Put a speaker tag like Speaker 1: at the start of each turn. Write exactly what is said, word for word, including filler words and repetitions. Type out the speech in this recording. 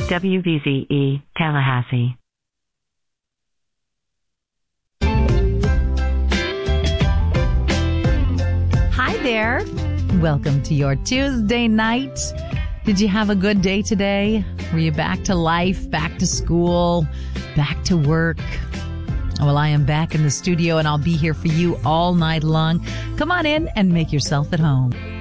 Speaker 1: W V Z E, Tallahassee.
Speaker 2: Hi there. Welcome to your Tuesday night. Did you have a good day today? Were you back to life, back to school, back to work? Well, I am back in the studio and I'll be here for you all night long. Come on in and make yourself at home.